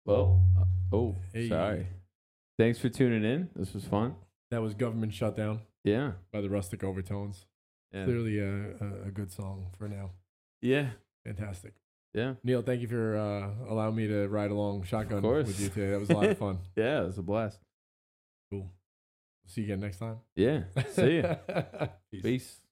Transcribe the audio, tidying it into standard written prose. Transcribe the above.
Well, Hey. sorry. Thanks for tuning in. This was fun. That was Government Shutdown Yeah. by the Rustic Overtones. Yeah. Clearly a good song for now. Yeah. Fantastic. Yeah. Neil, thank you for allowing me to ride along shotgun with you today. That was a lot of fun. Yeah, it was a blast. Cool. See you again next time. Yeah. See ya. Peace. Peace.